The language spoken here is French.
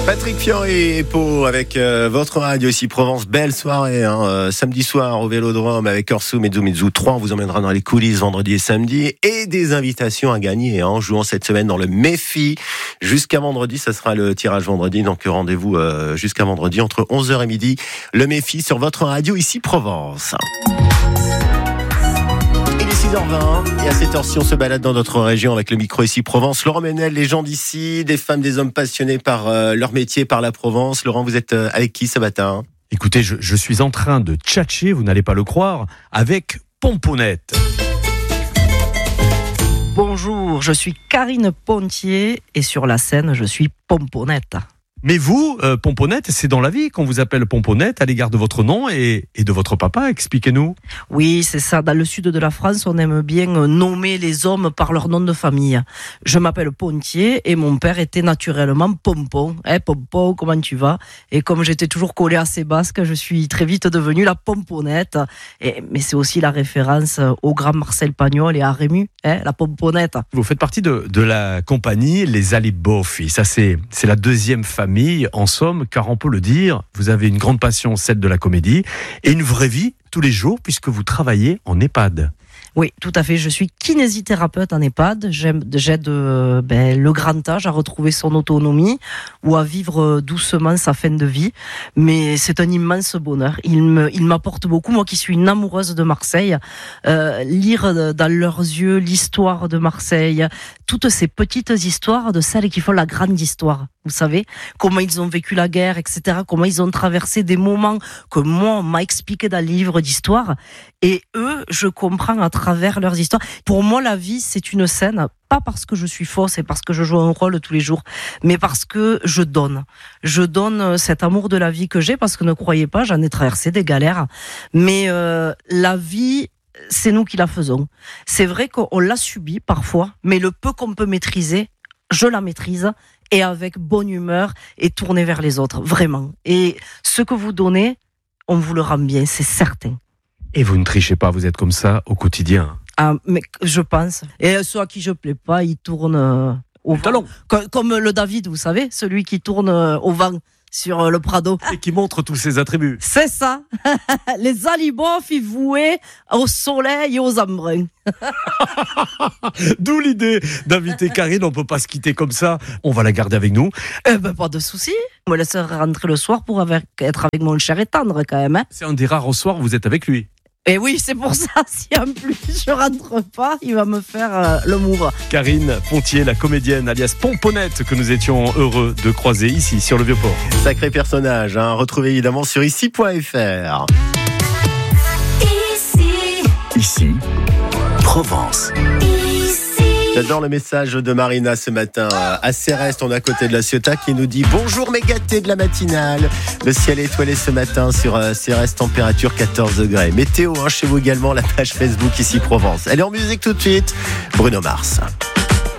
Patrick Fiori et Pau avec votre radio ici Provence. Belle soirée, samedi soir au Vélodrome avec Orsum et Zumizu 3. On vous emmènera dans les coulisses vendredi et samedi et des invitations à gagner en jouant cette semaine dans le Méfi. Jusqu'à vendredi, ça sera le tirage vendredi. Donc rendez-vous jusqu'à vendredi entre 11h et midi. Le Méfi sur votre radio ici Provence. Il est 6h20 et à cette heure-ci on se balade dans notre région avec le micro ici Provence. Laurent Ménel, les gens d'ici, des femmes, des hommes passionnés par leur métier, par la Provence. Laurent, vous êtes avec qui ce matin ? Écoutez, je suis en train de tchatcher, vous n'allez pas le croire, avec Pomponette. Bonjour, je suis Karine Pontier et sur la scène, je suis Pomponette. Mais vous, Pomponette, c'est dans la vie qu'on vous appelle Pomponette à l'égard de votre nom et de votre papa, expliquez-nous. Oui, c'est ça. Dans le sud de la France, on aime bien nommer les hommes par leur nom de famille. Je m'appelle Pontier et mon père était naturellement Pompon. Pompon, comment tu vas ? Et comme j'étais toujours collée à ces basques, je suis très vite devenue la Pomponnette. Mais c'est aussi la référence au grand Marcel Pagnol et à Rému, la Pomponnette. Vous faites partie de la compagnie Les Aliboffi. Ça, c'est la deuxième famille. En somme, car on peut le dire, vous avez une grande passion, celle de la comédie, et une vraie vie tous les jours, puisque vous travaillez en EHPAD. Oui, tout à fait. Je suis kinésithérapeute en EHPAD. J'aide le grand âge à retrouver son autonomie ou à vivre doucement sa fin de vie. Mais c'est un immense bonheur. Il m'apporte beaucoup. Moi qui suis une amoureuse de Marseille, lire dans leurs yeux l'histoire de Marseille, toutes ces petites histoires de celles qui font la grande histoire. Vous savez, comment ils ont vécu la guerre, etc. Comment ils ont traversé des moments que moi, on m'a expliqué dans le livre d'histoire. Et eux, je comprends à travers leurs histoires. Pour moi, la vie, c'est une scène, pas parce que je suis fausse et parce que je joue un rôle tous les jours, mais parce que je donne. Je donne cet amour de la vie que j'ai, parce que ne croyez pas, j'en ai traversé des galères. Mais la vie, c'est nous qui la faisons. C'est vrai qu'on l'a subie parfois, mais le peu qu'on peut maîtriser, je la maîtrise. Et avec bonne humeur et tourner vers les autres, vraiment. Et ce que vous donnez, on vous le rend bien, c'est certain. Et vous ne trichez pas, vous êtes comme ça au quotidien. Ah, mais je pense. Et ceux à qui je plais pas, ils tournent au vent. Comme le David, vous savez, celui qui tourne au vent sur le Prado. Et qui montre tous ses attributs. C'est ça. Les Aliboffi voués au soleil et aux embruns. D'où l'idée d'inviter Karine, on ne peut pas se quitter comme ça, on va la garder avec nous. Pas de souci, on me laisserai rentrer le soir pour être avec mon cher et tendre quand même. C'est un des rares soirs où vous êtes avec lui. Et oui, c'est pour ça, si en plus je rentre pas, il va me faire le move. Karine Pontier, la comédienne alias Pomponette, que nous étions heureux de croiser ici sur le Vieux-Port. Sacré personnage, retrouvez évidemment sur ici.fr. Ici, Provence. J'adore le message de Marina ce matin à Céreste, on est à côté de la Ciotat, qui nous dit bonjour mes gâtés de la matinale. Le ciel est étoilé ce matin sur Céreste, température 14 degrés. Météo chez vous également, la page Facebook ici Provence. Elle est en musique tout de suite, Bruno Mars.